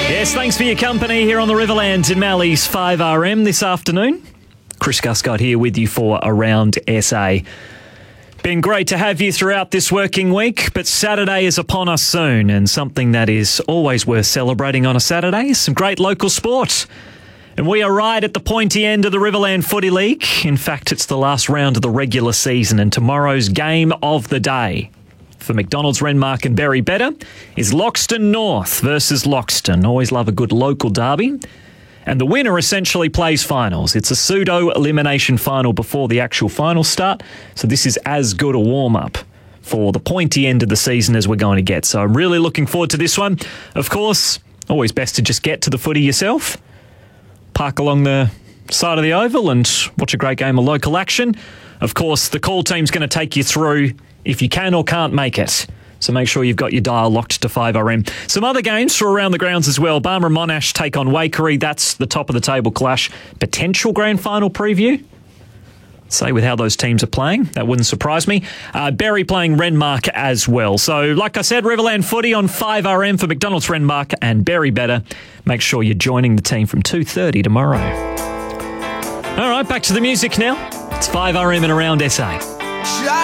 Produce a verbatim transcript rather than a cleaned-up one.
Yes, thanks for your company here on the Riverland in Mally's five R M this afternoon. Chris Guscott here with you for Around S A. Been great to have you throughout this working week, but Saturday is upon us soon, and something that is always worth celebrating on a Saturday is some great local sport. And we are right at the pointy end of the Riverland Footy League. In fact, it's the last round of the regular season, and tomorrow's game of the day for McDonald's, Renmark and Berry Better is Loxton North versus Loxton. Always love a good local derby. And the winner essentially plays finals. It's a pseudo-elimination final before the actual finals start. So this is as good a warm-up for the pointy end of the season as we're going to get. So I'm really looking forward to this one. Of course, always best to just get to the footy yourself. Park along the side of the oval and watch a great game of local action. Of course, the call team's going to take you through if you can or can't make it. So make sure you've got your dial locked to five R M. Some other games for around the grounds as well. Barmera Monash take on Waikerie. That's the top of the table clash. Potential grand final preview. Say with how those teams are playing, that wouldn't surprise me. Uh, Berry playing Renmark as well. So like I said, Riverland Footy on five R M for McDonald's, Renmark and Berry Better. Make sure you're joining the team from two thirty tomorrow. All right, back to the music now. It's five R M and Around S A.